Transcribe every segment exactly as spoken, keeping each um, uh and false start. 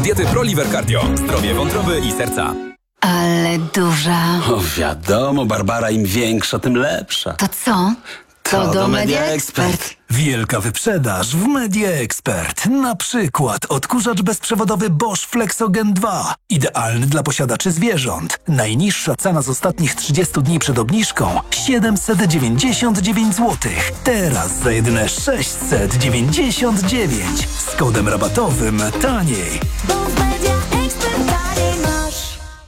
diety ProLiver Cardio. Zdrowie wątroby i serca. Ale duża. O wiadomo, Barbara, im większa, tym lepsza. To co? To, to do, do Media Media Expert. Expert. Wielka wyprzedaż w Media Expert. Na przykład odkurzacz bezprzewodowy Bosch Flexogen dwa. Idealny dla posiadaczy zwierząt. Najniższa cena z ostatnich trzydziestu dni przed obniżką siedemset dziewięćdziesiąt dziewięć złotych. Teraz za jedyne sześćset dziewięćdziesiąt dziewięć. Z kodem rabatowym taniej. Bo w Media Expert taniej masz.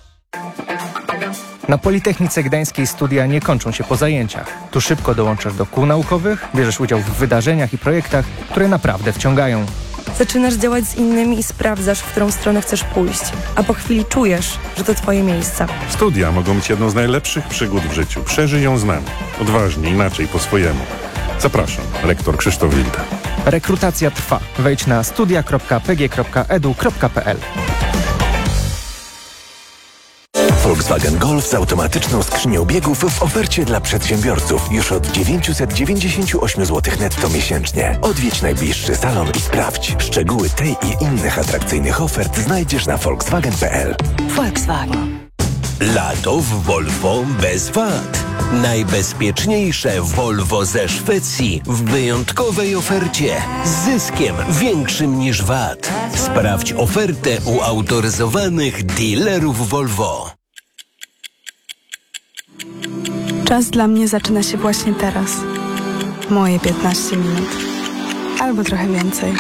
Na Politechnice Gdańskiej studia nie kończą się po zajęciach. Tu szybko dołączasz do kół naukowych, bierzesz udział w wydarzeniach i projektach, które naprawdę wciągają. Zaczynasz działać z innymi i sprawdzasz, w którą stronę chcesz pójść. A po chwili czujesz, że to twoje miejsce. Studia mogą być jedną z najlepszych przygód w życiu. Przeżyj ją z nami. Odważnie, inaczej, po swojemu. Zapraszam, rektor Krzysztof Wilda. Rekrutacja trwa. Wejdź na studia kropka p g kropka e d u kropka p l. Volkswagen Golf z automatyczną skrzynią biegów w ofercie dla przedsiębiorców już od dziewięćset dziewięćdziesiąt osiem złotych netto miesięcznie. Odwiedź najbliższy salon i sprawdź. Szczegóły tej i innych atrakcyjnych ofert znajdziesz na volkswagen kropka p l. Volkswagen. Lato w Volvo bez wad. Najbezpieczniejsze Volvo ze Szwecji w wyjątkowej ofercie z zyskiem większym niż V A T. Sprawdź ofertę u autoryzowanych dealerów Volvo. Czas dla mnie zaczyna się właśnie teraz. Moje piętnaście minut. Albo trochę więcej.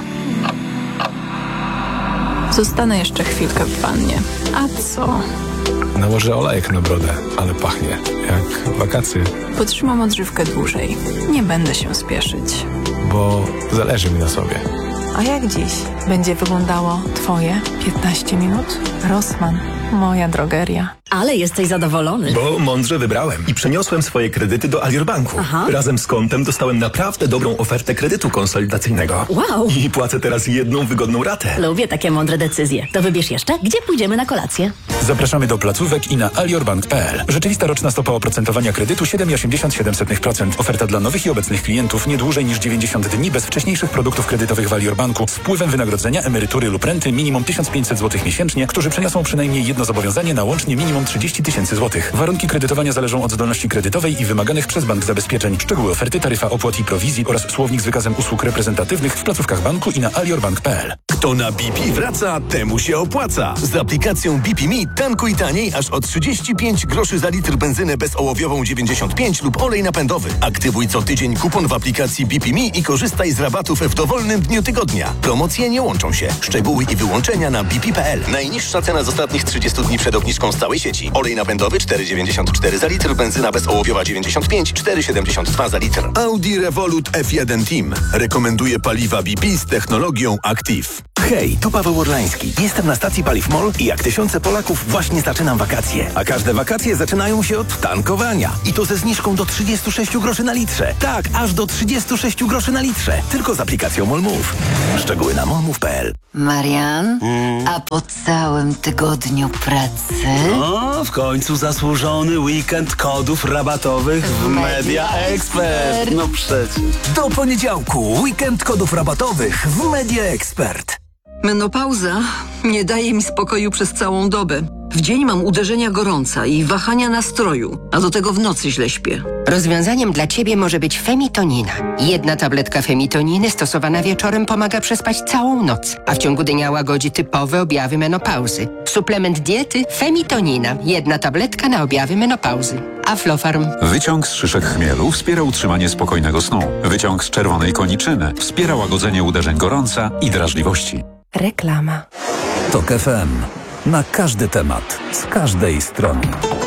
Zostanę jeszcze chwilkę w wannie. A co? Nałożę olejek na brodę, ale pachnie jak wakacje. Potrzymam odżywkę dłużej. Nie będę się spieszyć. Bo zależy mi na sobie. A jak dziś będzie wyglądało twoje piętnaście minut? Rossmann, moja drogeria. Ale jesteś zadowolony. Bo mądrze wybrałem i przeniosłem swoje kredyty do Alior Banku. Aha. Razem z kontem dostałem naprawdę dobrą ofertę kredytu konsolidacyjnego. Wow. I płacę teraz jedną wygodną ratę. Lubię takie mądre decyzje. To wybierz jeszcze, gdzie pójdziemy na kolację. Zapraszamy do placówek i na aliorbank kropka p l. Rzeczywista roczna stopa oprocentowania kredytu siedem przecinek osiemdziesiąt siedem procent. Oferta dla nowych i obecnych klientów nie dłużej niż dziewięćdziesiąt dni bez wcześniejszych produktów kredytowych w Alior Banku z wpływem wynagrodzenia, emerytury lub renty minimum tysiąc pięćset złotych miesięcznie, którzy przeniosą przynajmniej jedno zobowiązanie na łącznie minimum trzydzieści tysięcy złotych. Warunki kredytowania zależą od zdolności kredytowej i wymaganych przez bank zabezpieczeń. Szczegóły oferty, taryfa opłat i prowizji oraz słownik z wykazem usług reprezentatywnych w placówkach banku i na aliorbank kropka p l. Kto na B P wraca, temu się opłaca. Z aplikacją B P Me tankuj taniej aż o trzydzieści pięć groszy za litr benzynę bezołowiową dziewięćdziesiąt pięć lub olej napędowy. Aktywuj co tydzień kupon w aplikacji B P Me i korzystaj z rabatów w dowolnym dniu tygodnia. Promocje nie łączą się. Szczegóły i wyłączenia na b p kropka p l. Najniższa cena z ostatnich trzydziestu dni przed obniżką z całej sieci. Olej napędowy cztery dziewięćdziesiąt cztery za litr, benzyna bezołowiowa dziewięćdziesiąt pięć, cztery siedemdziesiąt dwa za litr. Audi Revolut F jeden Team rekomenduje paliwa B P z technologią Active. Hej, tu Paweł Orlański. Jestem na stacji Paliw Mol i jak tysiące Polaków właśnie zaczynam wakacje. A każde wakacje zaczynają się od tankowania. I to ze zniżką do trzydzieści sześć groszy na litrze. Tak, aż do trzydzieści sześć groszy na litrze. Tylko z aplikacją MOLMOVE. Szczegóły na molmove kropka p l. Marian, hmm. a po całym tygodniu pracy? No, w końcu zasłużony weekend kodów rabatowych w Media Expert. No przecież. Do poniedziałku weekend kodów rabatowych w Media Expert. Menopauza nie daje mi spokoju przez całą dobę. W dzień mam uderzenia gorąca i wahania nastroju, a do tego w nocy źle śpię. Rozwiązaniem dla Ciebie może być femitonina. Jedna tabletka femitoniny stosowana wieczorem pomaga przespać całą noc, a w ciągu dnia łagodzi typowe objawy menopauzy. Suplement diety femitonina. Jedna tabletka na objawy menopauzy. Aflofarm. Wyciąg z szyszek chmielu wspiera utrzymanie spokojnego snu. Wyciąg z czerwonej koniczyny wspiera łagodzenie uderzeń gorąca i drażliwości. Reklama. Tok F M. Na każdy temat, z każdej strony.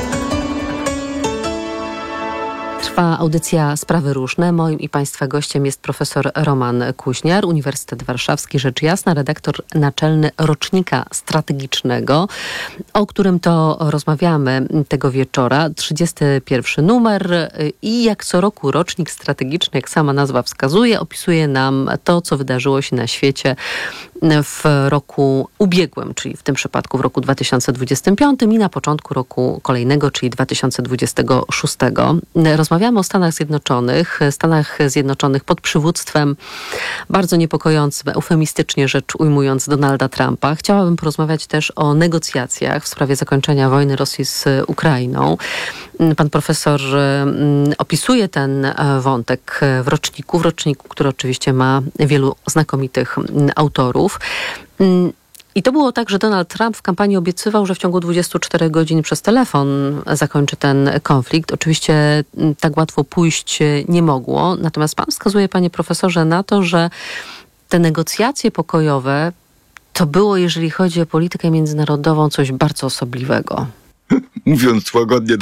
Trwa audycja Sprawy Różne. Moim i Państwa gościem jest profesor Roman Kuźniar, Uniwersytet Warszawski, rzecz jasna, redaktor naczelny Rocznika Strategicznego, o którym to rozmawiamy tego wieczora. trzydziesty pierwszy numer i jak co roku Rocznik Strategiczny, jak sama nazwa wskazuje, opisuje nam to, co wydarzyło się na świecie w roku ubiegłym, czyli w tym przypadku w roku dwa tysiące dwudziestym piątym i na początku roku kolejnego, czyli dwa tysiące dwudziestego szóstego. Rozmawiamy o Stanach Zjednoczonych. Stanach Zjednoczonych pod przywództwem bardzo niepokojącym, eufemistycznie rzecz ujmując, Donalda Trumpa. Chciałabym porozmawiać też o negocjacjach w sprawie zakończenia wojny Rosji z Ukrainą. Pan profesor opisuje ten wątek w roczniku, w roczniku, który oczywiście ma wielu znakomitych autorów. I to było tak, że Donald Trump w kampanii obiecywał, że w ciągu dwudziestu czterech godzin przez telefon zakończy ten konflikt. Oczywiście tak łatwo pójść nie mogło. Natomiast pan wskazuje, panie profesorze, na to, że te negocjacje pokojowe to było, jeżeli chodzi o politykę międzynarodową, coś bardzo osobliwego. Mówiąc łagodnie,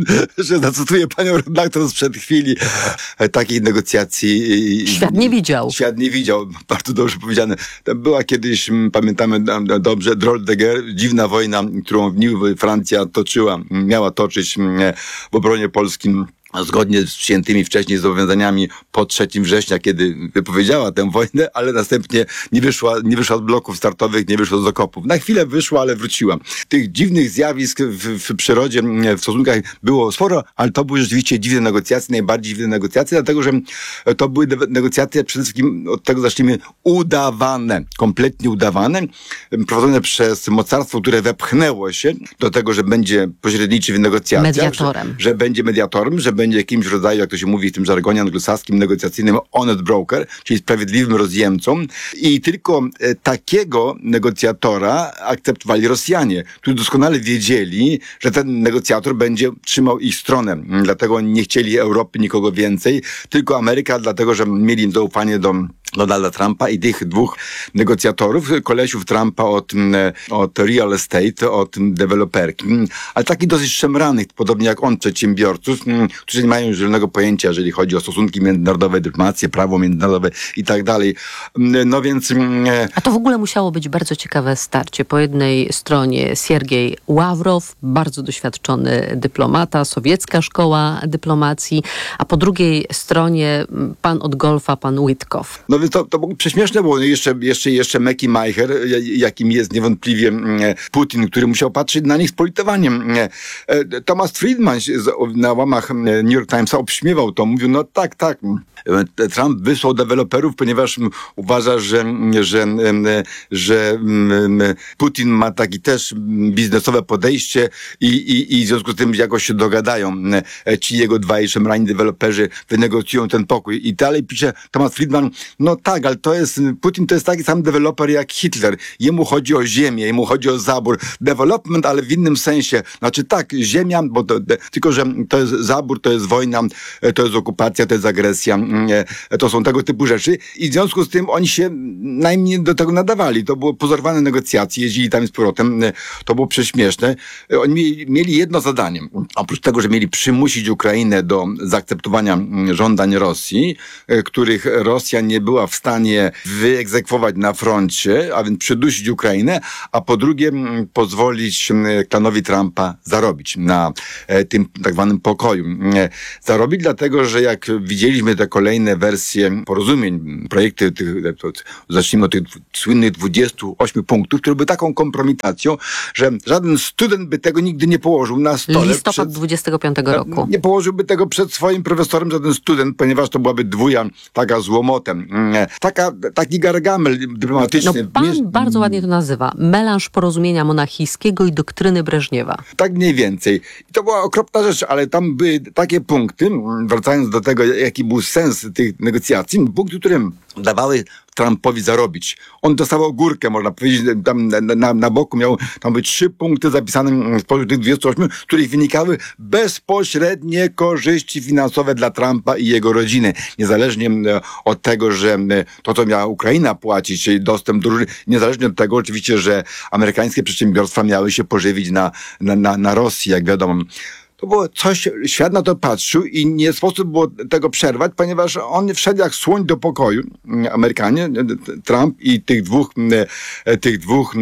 że zacytuję panią redaktor sprzed chwili, takiej negocjacji... Świat nie widział. Świat nie widział, bardzo dobrze powiedziane. Była kiedyś, pamiętamy dobrze, Drôle de guerre, dziwna wojna, którą Francja toczyła, miała toczyć w obronie polskim, zgodnie z przyjętymi wcześniej zobowiązaniami po trzeciego września, kiedy wypowiedziała tę wojnę, ale następnie nie wyszła, nie wyszła z bloków startowych, nie wyszła z okopów. Na chwilę wyszła, ale wróciła. Tych dziwnych zjawisk w, w przyrodzie, w stosunkach było sporo, ale to były rzeczywiście dziwne negocjacje, najbardziej dziwne negocjacje, dlatego, że to były negocjacje przede wszystkim, od tego zacznijmy, udawane, kompletnie udawane, prowadzone przez mocarstwo, które wepchnęło się do tego, że będzie pośredniczy w negocjacjach. Mediatorem. Że, że będzie mediatorem, że będzie jakimś rodzaju, jak to się mówi w tym żargonie anglosaskim, negocjacyjnym honest broker, czyli sprawiedliwym rozjemcą. I tylko e, takiego negocjatora akceptowali Rosjanie, którzy doskonale wiedzieli, że ten negocjator będzie trzymał ich stronę. Dlatego oni nie chcieli Europy, nikogo więcej, tylko Ameryka, dlatego, że mieli zaufanie do Donalda Trumpa i tych dwóch negocjatorów, kolesiów Trumpa od, od real estate, od deweloperki, ale takich dosyć szemranych, podobnie jak on, przedsiębiorców, którzy nie mają zielonego pojęcia, jeżeli chodzi o stosunki międzynarodowe, dyplomację, prawo międzynarodowe i tak dalej. No więc... A to w ogóle musiało być bardzo ciekawe starcie. Po jednej stronie Siergiej Ławrow, bardzo doświadczony dyplomata, sowiecka szkoła dyplomacji, a po drugiej stronie pan od golfa, pan Witkow. No więc to, to było prześmieszne, bo jeszcze, jeszcze, jeszcze Meki Majcher, jakim jest niewątpliwie Putin, który musiał patrzeć na nich z politowaniem. Thomas Friedman na łamach New York Timesa obśmiewał to, mówił, no tak, tak, Trump wysłał deweloperów, ponieważ uważa, że, że, że Putin ma taki też biznesowe podejście i, i, i w związku z tym jakoś się dogadają. Ci jego dwaj szemrani deweloperzy wynegocjują ten pokój. I dalej pisze Thomas Friedman, no tak, ale to jest, Putin to jest taki sam deweloper jak Hitler. Jemu chodzi o ziemię, jemu chodzi o zabór. Development, ale w innym sensie. Znaczy tak, ziemia, bo to, tylko że to jest zabór, to jest wojna, to jest okupacja, to jest agresja. To są tego typu rzeczy i w związku z tym oni się najmniej do tego nadawali. To było pozorowane negocjacje, jeździli tam z powrotem. To było prześmieszne. Oni mieli jedno zadanie. Oprócz tego, że mieli przymusić Ukrainę do zaakceptowania żądań Rosji, których Rosja nie była w stanie wyegzekwować na froncie, a więc przydusić Ukrainę, a po drugie pozwolić klanowi Trumpa zarobić na tym tak zwanym pokoju. Zarobić dlatego, że jak widzieliśmy te kolejne wersje porozumień, projekty, tych, to, zacznijmy od tych słynnych dwudziestu ośmiu punktów, które były taką kompromitacją, że żaden student by tego nigdy nie położył na stole. Listopad przed, dwudziestego piątego roku. Nie położyłby tego przed swoim profesorem żaden student, ponieważ to byłaby dwuja taka z łomotem. Taka, taki gargamel dyplomatyczny. No pan nie, bardzo ładnie to nazywa. Melanż porozumienia monachijskiego i doktryny Breżniewa. Tak mniej więcej. I to była okropna rzecz, ale tam były takie punkty, wracając do tego, jaki był sens tych negocjacji, punkty, które dawały Trumpowi zarobić. On dostawał górkę, można powiedzieć, tam na, na, na boku miał tam być trzy punkty zapisane spośród tych dwudziestu ośmiu, których wynikały bezpośrednie korzyści finansowe dla Trumpa i jego rodziny. Niezależnie od tego, że to, co miała Ukraina płacić, czyli dostęp do różnych, niezależnie od tego oczywiście, że amerykańskie przedsiębiorstwa miały się pożywić na, na, na, na Rosji, jak wiadomo. to było coś, świat na to patrzył i nie sposób było tego przerwać, ponieważ on wszedł jak słoń do pokoju, Amerykanie, Trump i tych dwóch, tych dwóch,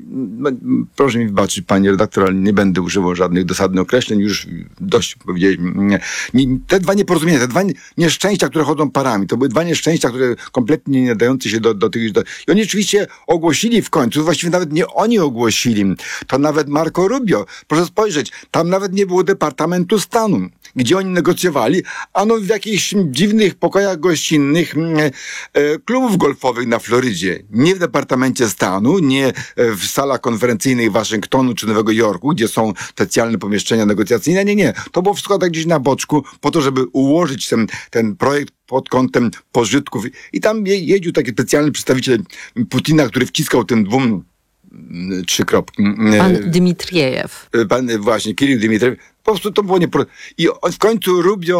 proszę mi wybaczyć, panie redaktor, ale nie będę używał żadnych dosadnych określeń, już dość powiedzieliśmy. Te dwa nieporozumienia, te dwa nieszczęścia, które chodzą parami, to były dwa nieszczęścia, które kompletnie nie nadające się do, do tych... Do... I oni oczywiście ogłosili w końcu, właściwie nawet nie oni ogłosili, to nawet Marco Rubio. Proszę spojrzeć, tam nawet nie było Departamentu Stanu, gdzie oni negocjowali, a no w jakichś dziwnych pokojach gościnnych e, klubów golfowych na Florydzie. Nie w Departamencie Stanu, nie w salach konferencyjnych Waszyngtonu czy Nowego Jorku, gdzie są specjalne pomieszczenia negocjacyjne. Nie, nie. To było wszystko tak gdzieś na boczku, po to, żeby ułożyć ten, ten projekt pod kątem pożytków. I tam je, jeździł taki specjalny przedstawiciel Putina, który wciskał tym dwóm trzy kropki. Pan Dmitriejew. Pan właśnie, Kirill Dmitriejew. Po prostu to było nie... I w końcu Rubio,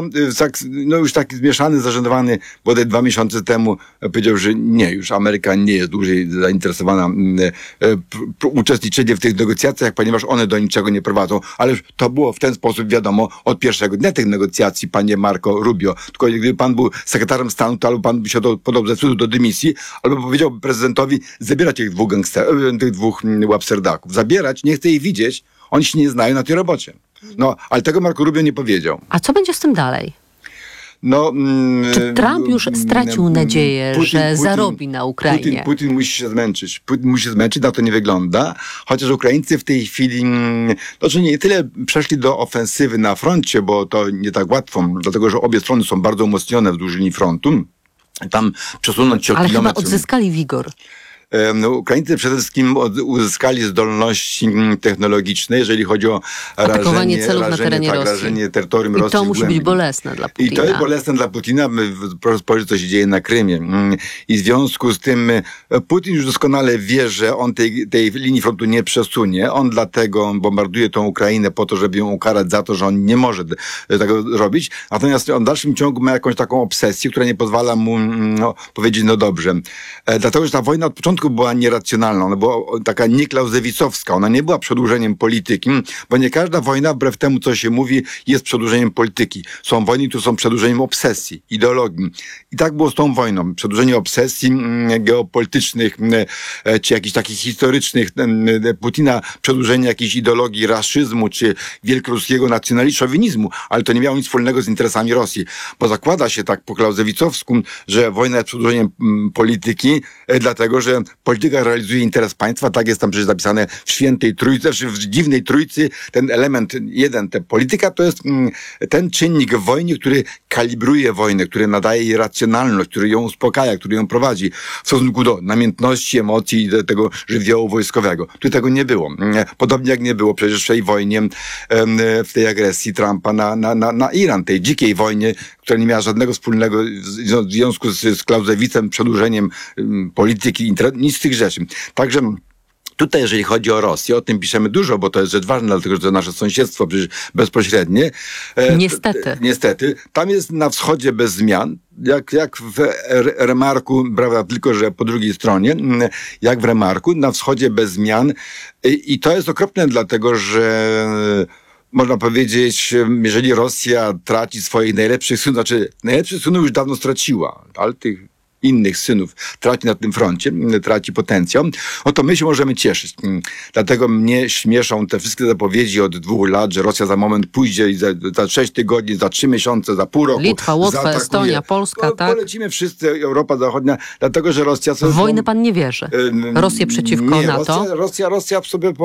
no już taki zmieszany, zażenowany, bodaj dwa miesiące temu powiedział, że nie, już Ameryka nie jest dłużej zainteresowana uczestniczeniem w tych negocjacjach, ponieważ one do niczego nie prowadzą. Ale to było w ten sposób wiadomo od pierwszego dnia tych negocjacji, panie Marco Rubio. Tylko gdyby pan był sekretarzem stanu, to albo pan by się do, podał ze wstydu do dymisji, albo powiedział prezydentowi, zabierać tych dwóch gangsterów, tych dwóch łapserdaków. Zabierać, nie chcę ich widzieć, oni się nie znają na tej robocie. No, ale tego Marco Rubio nie powiedział. A co będzie z tym dalej? No, mm, Czy Trump już stracił nadzieję, Putin, że Putin, zarobi na Ukrainie? Putin, Putin musi się zmęczyć. Putin musi się zmęczyć, na to nie wygląda. Chociaż Ukraińcy w tej chwili, znaczy nie tyle przeszli do ofensywy na froncie, bo to nie tak łatwo, dlatego że obie strony są bardzo umocnione wzdłuż linii frontu. Tam przesunąć się o Ale kilometr. chyba odzyskali wigor. No, Ukraińcy przede wszystkim od, uzyskali zdolności technologiczne, jeżeli chodzi o atakowanie rażenie, celów rażenie, na terenie tak, Rosji. rażenie terytorium I Rosji. to musi być bolesne dla Putina. I to jest bolesne dla Putina. Proszę spojrzeć, co się dzieje na Krymie. I w związku z tym Putin już doskonale wie, że on tej, tej linii frontu nie przesunie. On dlatego bombarduje tą Ukrainę po to, żeby ją ukarać za to, że on nie może tego robić. Natomiast on w dalszym ciągu ma jakąś taką obsesję, która nie pozwala mu no, powiedzieć, no dobrze. Dlatego, że ta wojna od początku była nieracjonalna, ona była taka nieklauzewicowska, ona nie była przedłużeniem polityki, bo nie każda wojna, wbrew temu, co się mówi, jest przedłużeniem polityki. Są wojny, które są przedłużeniem obsesji, ideologii. I tak było z tą wojną. Przedłużenie obsesji geopolitycznych, czy jakichś takich historycznych Putina, przedłużenie jakiejś ideologii raszyzmu, czy wielkoruskiego nacjonalizmu, szowinizmu, ale to nie miało nic wspólnego z interesami Rosji, bo zakłada się tak po klauzewicowsku, że wojna jest przedłużeniem polityki, dlatego, że polityka realizuje interes państwa, tak jest tam przecież zapisane w świętej trójcy, czy w dziwnej trójcy, ten element jeden, ta polityka to jest ten czynnik w wojnie, który kalibruje wojnę, który nadaje jej racjonalność, który ją uspokaja, który ją prowadzi w stosunku do namiętności, emocji i do tego żywiołu wojskowego. Tu tego nie było. Podobnie jak nie było przecież w tej wojnie, w tej agresji Trumpa na, na, na, na Iran, tej dzikiej wojnie, która nie miała żadnego wspólnego w związku z, z Clausewicem, przedłużeniem um, polityki, nic z tych rzeczy. Także tutaj, jeżeli chodzi o Rosję, o tym piszemy dużo, bo to jest rzecz ważna, dlatego że to nasze sąsiedztwo przecież bezpośrednie. E, niestety. E, niestety. Tam jest na wschodzie bez zmian. Jak, jak w Remarku, prawda, tylko że po drugiej stronie, jak w Remarku, na wschodzie bez zmian. I, i to jest okropne, dlatego że można powiedzieć, jeżeli Rosja traci swoich najlepszych synów, znaczy najlepszych synów już dawno straciła, ale tych innych synów traci na tym froncie, traci potencjał, no to my się możemy cieszyć. Dlatego mnie śmieszą te wszystkie zapowiedzi od dwóch lat, że Rosja za moment pójdzie i za, za sześć tygodni, za trzy miesiące, za pół roku Litwa, Łotwa, zaatakuje. Estonia, Polska, no, tak? Polecimy wszyscy, Europa Zachodnia, dlatego że Rosja... W wojnę pan nie wierzy. Rosję przeciwko nie, NATO? Rosja, Rosja, Rosja w sobie